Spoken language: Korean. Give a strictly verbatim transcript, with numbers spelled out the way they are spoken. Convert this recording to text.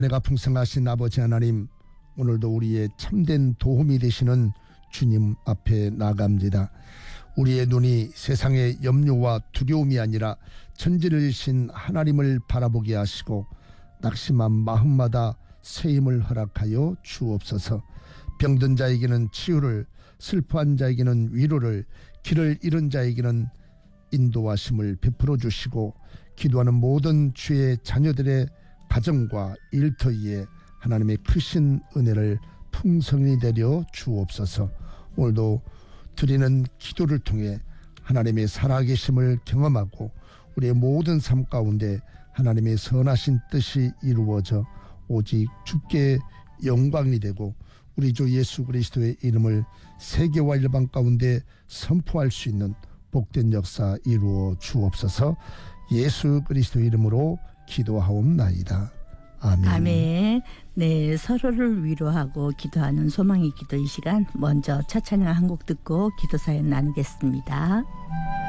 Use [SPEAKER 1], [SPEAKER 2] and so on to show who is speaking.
[SPEAKER 1] 내가 풍성하신 아버지 하나님, 오늘도 우리의 참된 도움이 되시는 주님 앞에 나갑니다. 우리의 눈이 세상의 염려와 두려움이 아니라 천지를 신 하나님을 바라보게 하시고 낙심한 마음마다 새 힘을 허락하여 주옵소서. 병든 자에게는 치유를, 슬퍼한 자에게는 위로를, 길을 잃은 자에게는 인도하심을 베풀어 주시고 기도하는 모든 주의 자녀들의 가정과 일터에 하나님의 크신 은혜를 풍성히 내려 주옵소서. 오늘도 드리는 기도를 통해 하나님의 살아계심을 경험하고 우리의 모든 삶 가운데 하나님의 선하신 뜻이 이루어져 오직 주께 영광이 되고 우리 주 예수 그리스도의 이름을 세계와 일방 가운데 선포할 수 있는 복된 역사 이루어 주옵소서. 예수 그리스도 이름으로 기도하옵나이다. 아멘.
[SPEAKER 2] 아멘. 네, 서로를 위로하고 기도하는 소망의 기도 이 시간, 먼저 첫 찬양 한 곡 듣고 기도 사연 나누겠습니다.